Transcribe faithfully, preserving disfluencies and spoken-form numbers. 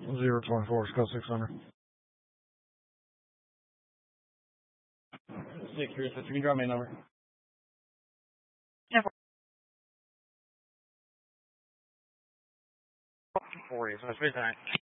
zero twenty-four, Scott six hundred. Six, three, six, you can drop me a number. Yeah. forty, so it's space time.